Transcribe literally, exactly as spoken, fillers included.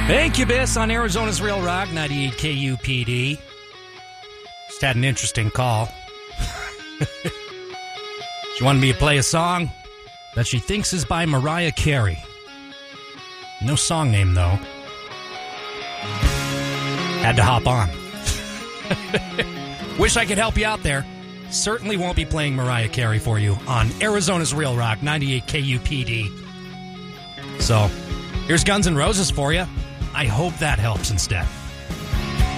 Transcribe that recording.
Incubus on Arizona's Real Rock, ninety-eight K U P D. Just had an interesting call. She wanted me to play a song that she thinks is by Mariah Carey. No song name, though. Had to hop on. Wish I could help you out there. Certainly won't be playing Mariah Carey for you on Arizona's Real Rock, ninety-eight K U P D. So, here's Guns N' Roses for you. I hope that helps instead.